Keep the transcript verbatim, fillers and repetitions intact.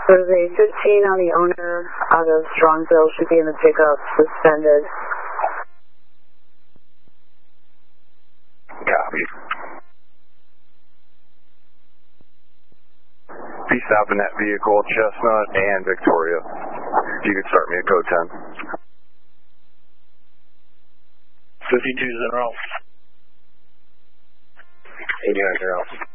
There's a fifteen on the owner out of Strongsville, should be in the pickup, suspended. Copy. Be stopping that vehicle, Chestnut and Victoria. If you could start me at code ten. fifty-two zero. eighty-nine zero.